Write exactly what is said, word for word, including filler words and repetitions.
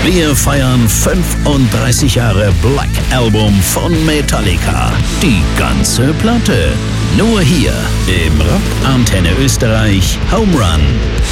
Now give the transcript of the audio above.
Wir feiern fünfunddreißig Jahre Black Album von Metallica. Die ganze Platte. Nur hier im Rock Antenne Österreich Home Run.